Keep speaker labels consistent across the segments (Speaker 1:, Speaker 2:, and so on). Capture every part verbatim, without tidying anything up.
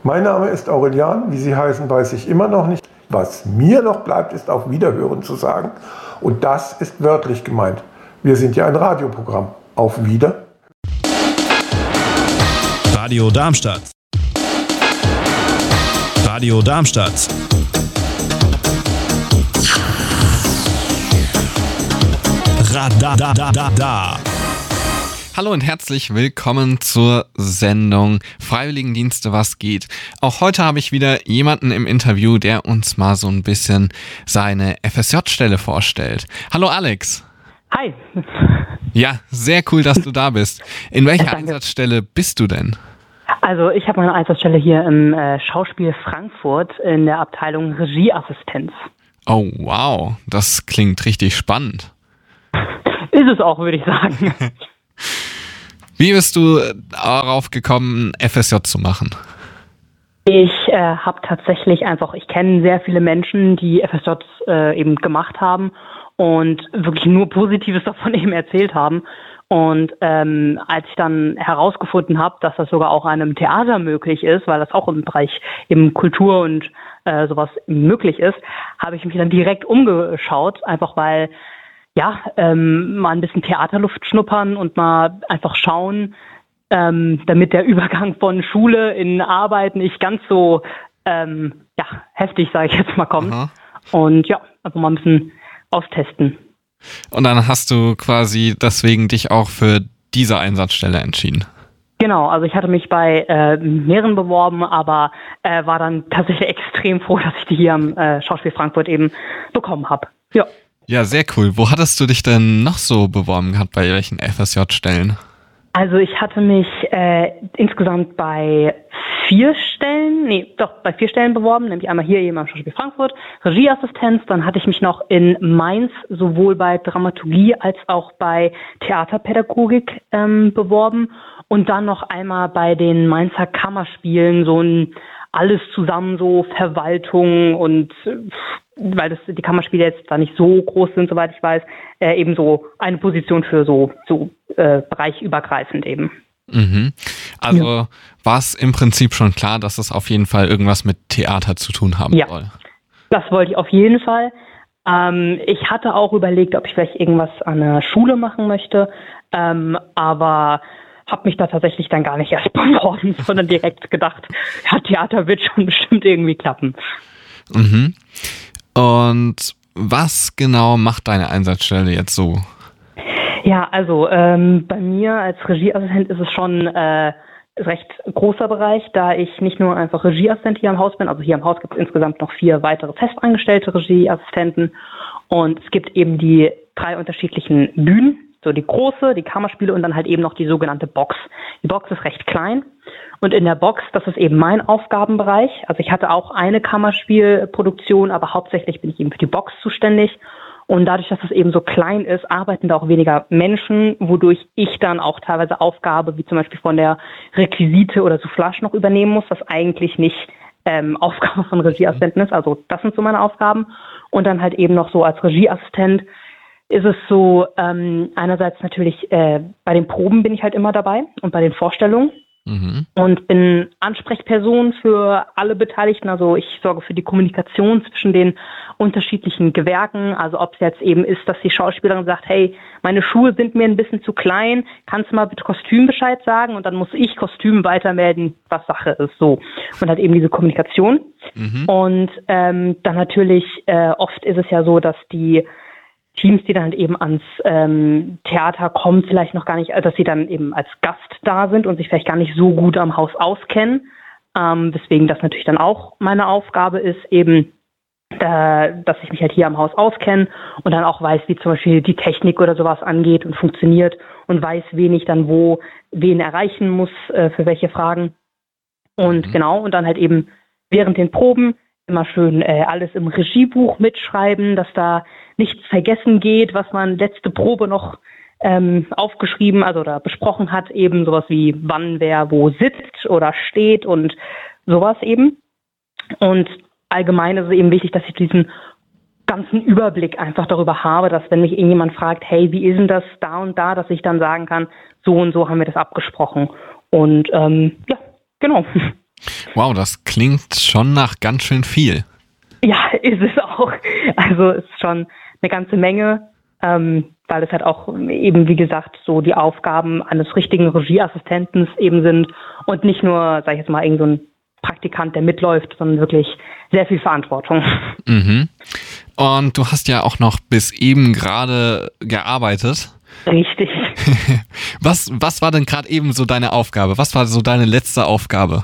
Speaker 1: Mein Name ist Aurelian, wie Sie heißen, weiß ich immer noch nicht. Was mir noch bleibt, ist auf Wiederhören zu sagen. Und das ist wörtlich gemeint. Wir sind ja ein Radioprogramm. Auf Wieder.
Speaker 2: Radio Darmstadt. Radio Darmstadt. Radadadada.
Speaker 3: Hallo und herzlich willkommen zur Sendung Freiwilligendienste, was geht. Auch heute habe ich wieder jemanden im Interview, der uns mal so ein bisschen seine F S J-Stelle vorstellt. Hallo Alex.
Speaker 4: Hi.
Speaker 3: Ja, sehr cool, dass du da bist. In welcher
Speaker 4: Danke.
Speaker 3: Einsatzstelle bist du denn?
Speaker 4: Also ich habe meine Einsatzstelle hier im äh, Schauspiel Frankfurt in der Abteilung Regieassistenz.
Speaker 3: Oh wow, das klingt richtig spannend.
Speaker 4: Ist es auch, würde ich sagen.
Speaker 3: Wie bist du darauf gekommen, F S J zu machen?
Speaker 4: Ich äh, habe tatsächlich einfach, ich kenne sehr viele Menschen, die F S J äh, eben gemacht haben und wirklich nur Positives davon eben erzählt haben. Und ähm, als ich dann herausgefunden habe, dass das sogar auch einem Theater möglich ist, weil das auch im Bereich eben Kultur und äh, sowas möglich ist, habe ich mich dann direkt umgeschaut, einfach weil ja, ähm, mal ein bisschen Theaterluft schnuppern und mal einfach schauen, ähm, damit der Übergang von Schule in Arbeit nicht ganz so ähm, ja, heftig, sage ich jetzt mal, kommt.
Speaker 3: Aha.
Speaker 4: Und ja, einfach mal ein bisschen austesten.
Speaker 3: Und dann hast du quasi deswegen dich auch für diese Einsatzstelle entschieden.
Speaker 4: Genau, also ich hatte mich bei äh, mehreren beworben, aber äh, war dann tatsächlich extrem froh, dass ich die hier am äh, Schauspiel Frankfurt eben bekommen habe. Ja.
Speaker 3: Ja, sehr cool. Wo hattest du dich denn noch so beworben gehabt, bei welchen F S J-Stellen?
Speaker 4: Also ich hatte mich äh, insgesamt bei vier Stellen, nee, doch bei vier Stellen beworben, nämlich einmal hier eben am Schauspiel Frankfurt, Regieassistenz, dann hatte ich mich noch in Mainz sowohl bei Dramaturgie als auch bei Theaterpädagogik ähm, beworben und dann noch einmal bei den Mainzer Kammerspielen, so ein alles zusammen, so Verwaltung und weil das die Kammerspiele jetzt da nicht so groß sind, soweit ich weiß, äh, eben so eine Position für so, so äh, bereichübergreifend eben.
Speaker 3: Mhm. Also
Speaker 4: Ja.
Speaker 3: war es im Prinzip schon klar, dass es auf jeden Fall irgendwas mit Theater zu tun haben
Speaker 4: Ja.
Speaker 3: soll?
Speaker 4: Das wollte ich auf jeden Fall. Ähm, ich hatte auch überlegt, ob ich vielleicht irgendwas an der Schule machen möchte, ähm, aber habe mich da tatsächlich dann gar nicht erst beworben, sondern direkt gedacht, ja, Theater wird schon bestimmt irgendwie klappen.
Speaker 3: Mhm. Und was genau macht deine Einsatzstelle jetzt so?
Speaker 4: Ja, also ähm, bei mir als Regieassistent ist es schon äh, recht großer Bereich, da ich nicht nur einfach Regieassistent hier am Haus bin, also hier am Haus gibt es insgesamt noch vier weitere festangestellte Regieassistenten und es gibt eben die drei unterschiedlichen Bühnen, so die große, die Kammerspiele und dann halt eben noch die sogenannte Box. Die Box ist recht klein und in der Box, das ist eben mein Aufgabenbereich, also ich hatte auch eine Kammerspielproduktion, aber hauptsächlich bin ich eben für die Box zuständig. Und dadurch, dass es eben so klein ist, arbeiten da auch weniger Menschen, wodurch ich dann auch teilweise Aufgabe, wie zum Beispiel von der Requisite oder Soufflage noch übernehmen muss, was eigentlich nicht ähm, Aufgabe von Regieassistenten ist. Also das sind so meine Aufgaben. Und dann halt eben noch so als Regieassistent ist es so, ähm, einerseits natürlich äh, bei den Proben bin ich halt immer dabei und bei den Vorstellungen.
Speaker 3: Mhm.
Speaker 4: Und bin Ansprechperson für alle Beteiligten. Also ich sorge für die Kommunikation zwischen den unterschiedlichen Gewerken. Also ob es jetzt eben ist, dass die Schauspielerin sagt, hey, meine Schuhe sind mir ein bisschen zu klein, kannst du mal bitte Kostüm Bescheid sagen? Und dann muss ich Kostüm weitermelden, was Sache ist. So. Und halt eben diese Kommunikation.
Speaker 3: Mhm.
Speaker 4: Und ähm, dann natürlich, äh, oft ist es ja so, dass die Teams, die dann halt eben ans ähm, Theater kommen, vielleicht noch gar nicht, dass sie dann eben als Gast da sind und sich vielleicht gar nicht so gut am Haus auskennen. Ähm, weswegen das natürlich dann auch meine Aufgabe ist, eben, äh, dass ich mich halt hier am Haus auskenne und dann auch weiß, wie zum Beispiel die Technik oder sowas angeht und funktioniert und weiß, wen ich dann wo, wen erreichen muss, äh, für welche Fragen. Und
Speaker 3: Mhm.
Speaker 4: genau, und dann halt eben während den Proben immer schön äh, alles im Regiebuch mitschreiben, dass da nichts vergessen geht, was man letzte Probe noch ähm, aufgeschrieben, also oder besprochen hat, eben sowas wie wann wer wo sitzt oder steht und sowas eben. Und allgemein ist es eben wichtig, dass ich diesen ganzen Überblick einfach darüber habe, dass wenn mich irgendjemand fragt, hey, wie ist denn das da und da, dass ich dann sagen kann, so und so haben wir das abgesprochen. Und ähm, ja, genau.
Speaker 3: Wow, das klingt schon nach ganz schön viel.
Speaker 4: Ja, ist es auch. Also es ist schon eine ganze Menge, ähm, weil es halt auch eben, wie gesagt, so die Aufgaben eines richtigen Regieassistenten eben sind und nicht nur, sag ich jetzt mal, irgend so ein Praktikant, der mitläuft, sondern wirklich sehr viel Verantwortung.
Speaker 3: Mhm. Und du hast ja auch noch bis eben gerade gearbeitet.
Speaker 4: Richtig.
Speaker 3: Was, was war denn gerade eben so deine Aufgabe? Was war so deine letzte Aufgabe?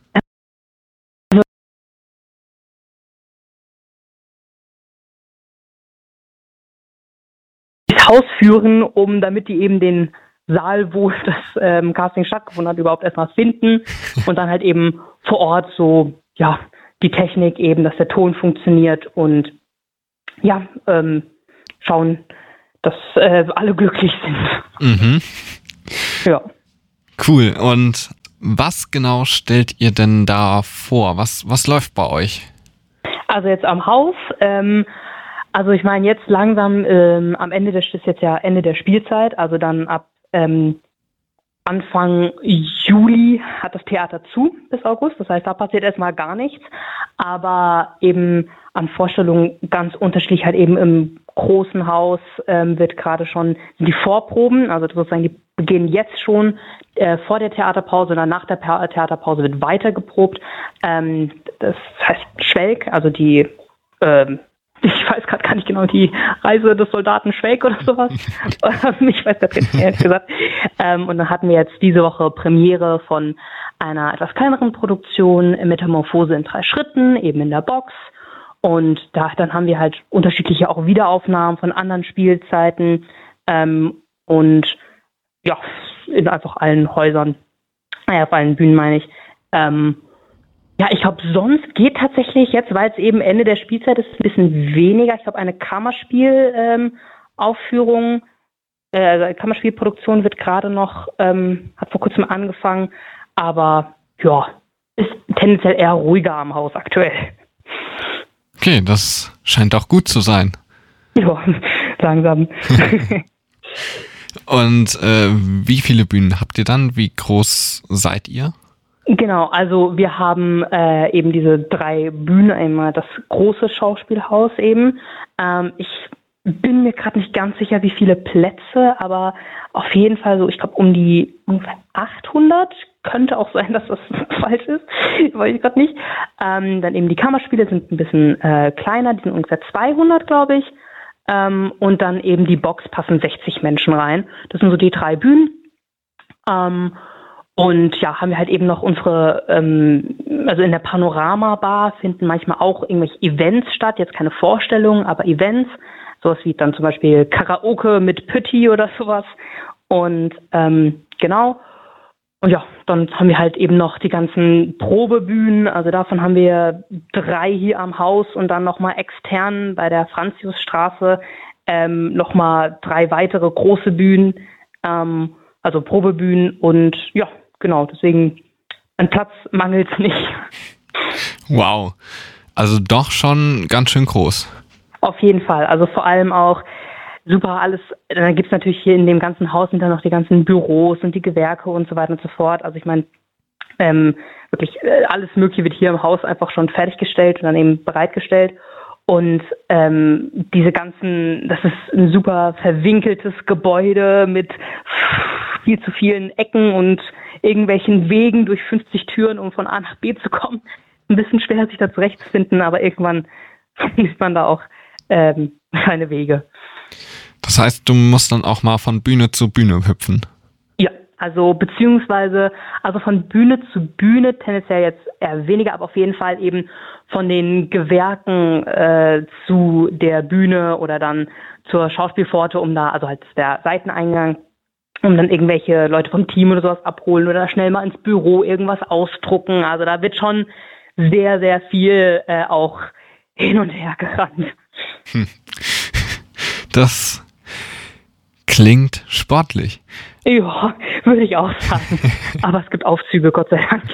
Speaker 4: Das Haus führen, um damit die eben den Saal, wo das ähm, Casting stattgefunden hat, überhaupt erstmal finden und dann halt eben vor Ort so, ja, die Technik eben, dass der Ton funktioniert und ja, ähm, schauen, dass äh, alle glücklich sind.
Speaker 3: Mhm.
Speaker 4: Ja.
Speaker 3: Cool. Und was genau stellt ihr denn da vor? Was, was läuft bei euch?
Speaker 4: Also jetzt am Haus, ähm, also ich meine jetzt langsam ähm, am Ende des ist jetzt ja Ende der Spielzeit, also dann ab ähm, Anfang Juli hat das Theater zu bis August, das heißt, da passiert erstmal gar nichts, aber eben an Vorstellungen ganz unterschiedlich, halt eben im großen Haus ähm, wird gerade schon die Vorproben, also sozusagen die beginnen jetzt schon äh, vor der Theaterpause oder nach der pa- Theaterpause wird weiter geprobt. Ähm, das heißt Schwelg, also die ähm, ich weiß gerade gar nicht genau, die Reise des Soldaten Schwelg oder sowas. Ich weiß das jetzt ehrlich gesagt. Ähm, und dann hatten wir jetzt diese Woche Premiere von einer etwas kleineren Produktion, Metamorphose in drei Schritten, eben in der Box. Und da dann haben wir halt unterschiedliche auch Wiederaufnahmen von anderen Spielzeiten ähm, und ja, in einfach allen Häusern, naja, auf allen Bühnen meine ich. Ähm, Ja, ich glaube, sonst geht tatsächlich jetzt, weil es eben Ende der Spielzeit ist, ein bisschen weniger. Ich glaube, eine Kammerspiel-Aufführung, ähm, äh, also eine Kammerspielproduktion wird gerade noch, ähm, hat vor kurzem angefangen, aber ja, ist tendenziell eher ruhiger am Haus aktuell.
Speaker 3: Okay, das scheint auch gut zu sein.
Speaker 4: Ja, langsam.
Speaker 3: Und äh, wie viele Bühnen habt ihr dann? Wie groß seid ihr?
Speaker 4: Genau, also wir haben äh, eben diese drei Bühnen, einmal das große Schauspielhaus eben. Ähm, ich bin mir gerade nicht ganz sicher, wie viele Plätze, aber auf jeden Fall so, ich glaube um die ungefähr achthundert. Könnte auch sein, dass das falsch ist, weiß ich gerade nicht. Ähm, dann eben die Kammerspiele sind ein bisschen äh, kleiner, die sind ungefähr zweihundert, glaube ich. Ähm, und dann eben die Box passen sechzig Menschen rein. Das sind so die drei Bühnen. Ähm, Und ja, haben wir halt eben noch unsere, ähm, also in der Panorama-Bar finden manchmal auch irgendwelche Events statt, jetzt keine Vorstellungen, aber Events, sowas wie dann zum Beispiel Karaoke mit Pütti oder sowas. Und ähm, genau, und ja, dann haben wir halt eben noch die ganzen Probebühnen, also davon haben wir drei hier am Haus und dann nochmal extern bei der Franziusstraße ähm, nochmal drei weitere große Bühnen, ähm, also Probebühnen und ja, genau, deswegen an Platz mangelt es nicht.
Speaker 3: Wow, also doch schon ganz schön groß.
Speaker 4: Auf jeden Fall, also vor allem auch super alles, dann gibt es natürlich hier in dem ganzen Haus sind dann noch die ganzen Büros und die Gewerke und so weiter und so fort. Also ich meine, ähm, wirklich äh, alles Mögliche wird hier im Haus einfach schon fertiggestellt und dann eben bereitgestellt. Und ähm, diese ganzen, das ist ein super verwinkeltes Gebäude mit viel zu vielen Ecken und irgendwelchen Wegen durch fünfzig Türen, um von A nach B zu kommen. Ein bisschen schwer, sich da zurechtzufinden, aber irgendwann findet man da auch ähm, seine Wege.
Speaker 3: Das heißt, du musst dann auch mal von Bühne zu Bühne hüpfen.
Speaker 4: Ja, also beziehungsweise also von Bühne zu Bühne tendenziell jetzt eher weniger, aber auf jeden Fall eben von den Gewerken äh, zu der Bühne oder dann zur Schauspielpforte, um da, also halt der Seiteneingang, um dann irgendwelche Leute vom Team oder sowas abholen oder schnell mal ins Büro irgendwas ausdrucken. Also da wird schon sehr, sehr viel äh, auch hin und her gerannt.
Speaker 3: Hm. Das klingt sportlich.
Speaker 4: Ja, würde ich auch sagen. Aber es gibt Aufzüge, Gott sei Dank.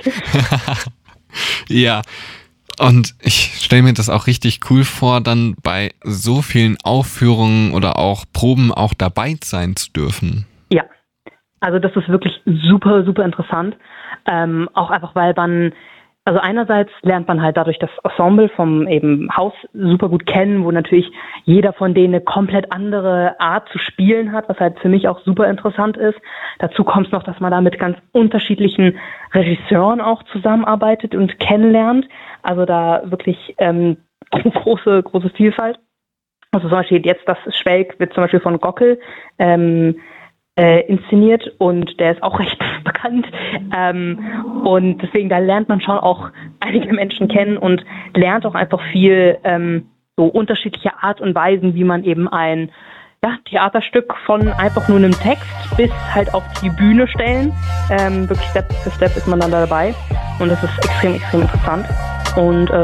Speaker 3: Ja, und ich stelle mir das auch richtig cool vor, dann bei so vielen Aufführungen oder auch Proben auch dabei sein zu dürfen.
Speaker 4: Ja, also das ist wirklich super, super interessant. Ähm, auch einfach, weil man Also einerseits lernt man halt dadurch das Ensemble vom eben Haus super gut kennen, wo natürlich jeder von denen eine komplett andere Art zu spielen hat, was halt für mich auch super interessant ist. Dazu kommt es noch, dass man da mit ganz unterschiedlichen Regisseuren auch zusammenarbeitet und kennenlernt. Also da wirklich ähm, große, große Vielfalt. Also zum Beispiel jetzt das Schwelg wird zum Beispiel von Gockel ähm, Äh, inszeniert und der ist auch recht bekannt ähm, und deswegen da lernt man schon auch einige Menschen kennen und lernt auch einfach viel ähm, so unterschiedliche Art und Weisen, wie man eben ein ja, Theaterstück von einfach nur einem Text bis halt auf die Bühne stellen, ähm, wirklich Step für Step ist man dann da dabei und das ist extrem, extrem interessant und äh,